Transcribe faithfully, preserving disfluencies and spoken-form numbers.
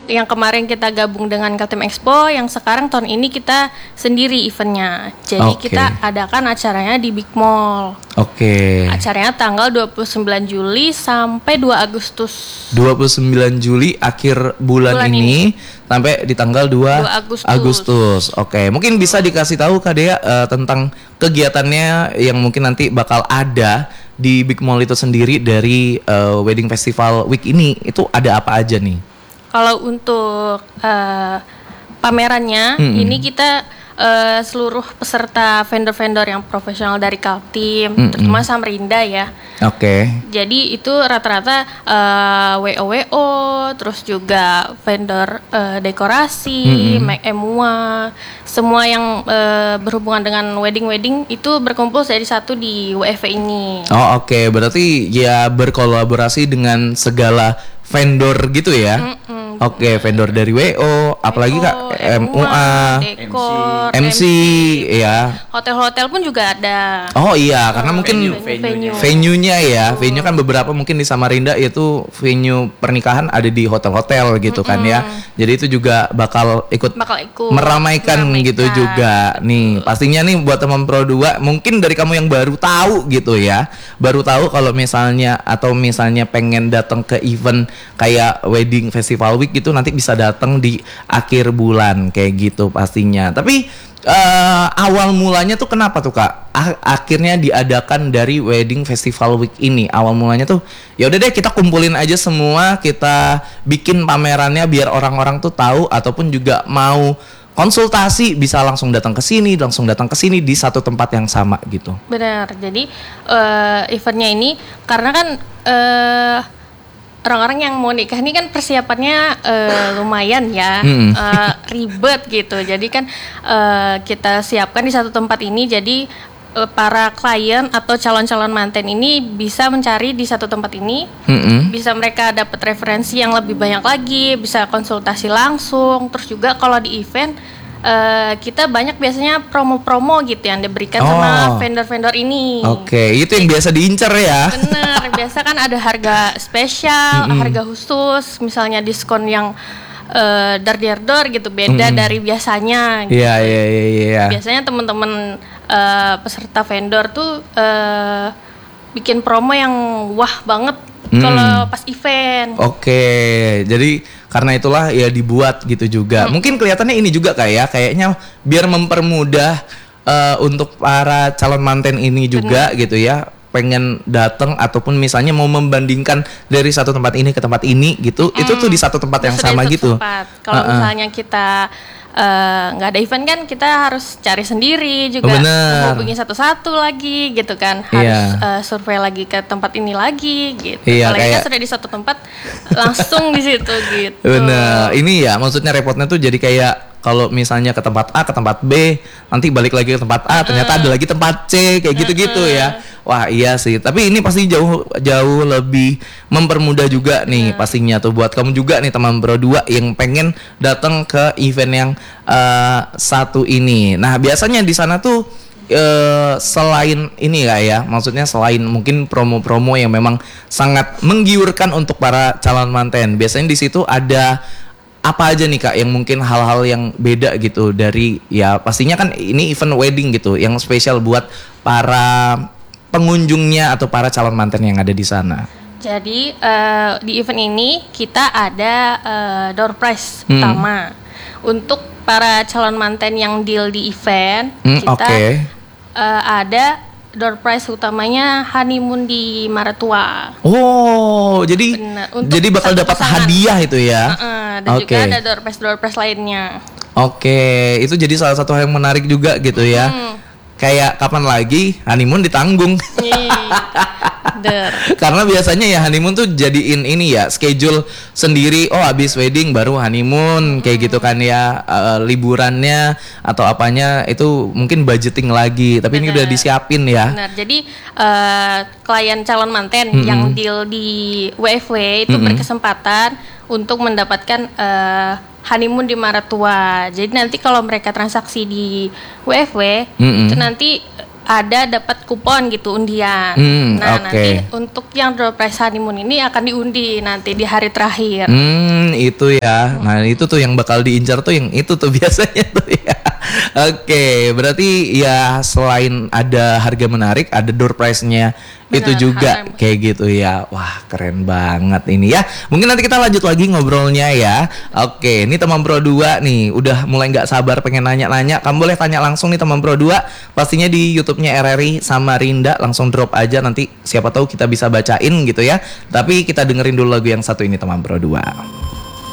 yang kemarin kita gabung dengan Kaltim Expo, yang sekarang tahun ini kita sendiri eventnya. Jadi Oke. kita adakan acaranya di Big Mall. Oke. Acaranya tanggal dua puluh sembilan Juli sampai dua Agustus. dua puluh sembilan Juli akhir bulan, Bulan ini, sampai di tanggal dua dua Agustus. Agustus. Oke, mungkin bisa dikasih tahu Kak Dea eh, tentang kegiatannya yang mungkin nanti bakal ada di Big Mall itu sendiri dari eh, Wedding Festival Week ini. Itu ada apa aja nih? Kalau untuk uh, pamerannya, Mm-mm. ini kita uh, seluruh peserta vendor-vendor yang profesional dari Kaltim, Mm-mm. terutama Samarinda ya. Oke. Jadi itu rata-rata uh, W O W O, terus juga vendor uh, dekorasi, Mm-mm. make M U A, semua yang uh, berhubungan dengan wedding-wedding itu berkumpul jadi satu di W F V ini. Oh oke, berarti ya berkolaborasi dengan segala vendor gitu ya? Mm-mm. Oke, vendor dari W O, apalagi Kak M U A, dekor, M C, ya. hotel-hotel pun juga ada. Oh iya, karena mungkin venue. venue-nya ya, venue kan beberapa mungkin di Samarinda itu venue pernikahan ada di hotel-hotel gitu kan ya. Jadi itu juga bakal ikut Bakal ikut meramaikan, gitu meramaikan. juga. Nih, pastinya nih buat teman Pro dua, mungkin dari kamu yang baru tahu gitu ya. Baru tahu kalau misalnya atau misalnya pengen datang ke event kayak Wedding Festival Week gitu, nanti bisa datang di akhir bulan kayak gitu pastinya. Tapi eh, awal mulanya tuh kenapa tuh Kak? A- akhirnya diadakan dari Wedding Festival Week ini. Awal mulanya tuh ya udah deh kita kumpulin aja semua, kita bikin pamerannya biar orang-orang tuh tahu ataupun juga mau konsultasi bisa langsung datang ke sini, langsung datang ke sini di satu tempat yang sama gitu. Benar. Jadi eh, eventnya ini karena kan eh, orang-orang yang mau nikah ini kan persiapannya eh, lumayan ya, Mm-mm. eh, ribet gitu. Jadi kan eh, kita siapkan di satu tempat ini. Jadi eh, para klien atau calon-calon manten ini bisa mencari di satu tempat ini. Mm-mm. Bisa mereka dapat referensi yang lebih banyak lagi, bisa konsultasi langsung. Terus juga kalau di event eh, kita banyak biasanya promo-promo gitu yang diberikan sama Oh. vendor-vendor ini. Oke, itu yang biasa diincar ya. Bener, biasa kan ada harga spesial, Mm-mm. harga khusus, misalnya diskon yang eh, dar-dar-dar gitu, beda Mm-mm. dari biasanya. Gitu. Iya, iya, iya, iya. Biasanya teman-teman eh, peserta vendor tuh eh, bikin promo yang wah banget Mm. kalau pas event. Oke, jadi karena itulah ya dibuat gitu juga. Mungkin kelihatannya ini juga kayak kayaknya biar mempermudah eh, untuk para calon manten ini juga gitu ya, pengen datang ataupun misalnya mau membandingkan dari satu tempat ini ke tempat ini gitu, itu tuh di satu tempat yang Bisa sama dari gitu. satu tempat. Kalau Uh-uh. misalnya kita eh, nggak ada event kan kita harus cari sendiri juga, Bener. hubungi satu-satu lagi gitu kan, Iya. harus eh, survei lagi ke tempat ini lagi gitu. Iya, Kalau kita kayak- sudah di satu tempat langsung di situ gitu. Bener, ini ya maksudnya repotnya tuh jadi kayak kalau misalnya ke tempat A, ke tempat B, nanti balik lagi ke tempat A, ternyata ada lagi tempat C, kayak gitu-gitu ya. Wah iya sih, tapi ini pasti jauh jauh lebih mempermudah juga nih pastinya tuh buat kamu juga nih teman Bro dua yang pengen datang ke event yang eh, satu ini. Nah biasanya di sana tuh eh, selain ini ya ya, maksudnya selain mungkin promo-promo yang memang sangat menggiurkan untuk para calon manten, biasanya di situ ada apa aja nih Kak yang mungkin hal-hal yang beda gitu dari ya pastinya kan ini event wedding gitu yang spesial buat para pengunjungnya atau para calon manten yang ada di sana. Jadi eh, di event ini kita ada eh, door prize Hmm. utama untuk para calon manten yang deal di event. Hmm, kita oke. eh, ada door prize utamanya honeymoon di Maratua. Oh, jadi Benar, untuk jadi bakal satu dapat pasangan. hadiah itu ya. Heeh, dan Oke. juga ada door prize door prize lainnya. Oke, itu jadi salah satu hal yang menarik juga gitu ya. Hmm. Kayak kapan lagi honeymoon ditanggung. Nih, der. Karena biasanya ya honeymoon tuh jadiin ini ya schedule sendiri. Oh habis wedding baru honeymoon kayak gitu kan ya. Eh, liburannya atau apanya itu mungkin budgeting lagi. Tapi ini udah Benar. disiapin ya. Benar. Jadi eh, klien calon manten Mm-mm. yang deal di W F W itu Mm-mm. berkesempatan untuk mendapatkan eh, honeymoon di Maratua. Jadi nanti kalau mereka transaksi di W F W Mm-mm. itu nanti ada dapat kupon gitu undian. Hmm, nah oke. nanti untuk yang door prize honeymoon ini akan diundi nanti di hari terakhir. Hmm, itu ya. Nah, itu tuh yang bakal diincar tuh yang itu tuh biasanya tuh ya. Oke, berarti ya selain ada harga menarik, ada door prize-nya itu Benar, juga harga. kayak gitu ya. Wah, keren banget ini ya. Mungkin nanti kita lanjut lagi ngobrolnya ya. Oke, ini teman Pro dua nih udah mulai nggak sabar pengen nanya-nanya. Kamu boleh tanya langsung nih teman Pro dua. Pastinya di YouTube-nya R R I sama Rinda, langsung drop aja nanti siapa tahu kita bisa bacain gitu ya. Tapi kita dengerin dulu lagu yang satu ini teman Pro dua.